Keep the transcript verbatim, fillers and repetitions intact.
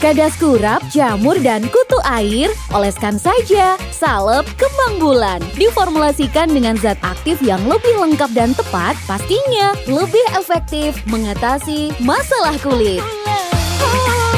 Gagas kurap, jamur, dan kutu air, oleskan saja salep kembang bulan. Diformulasikan dengan zat aktif yang lebih lengkap dan tepat, pastinya lebih efektif mengatasi masalah kulit.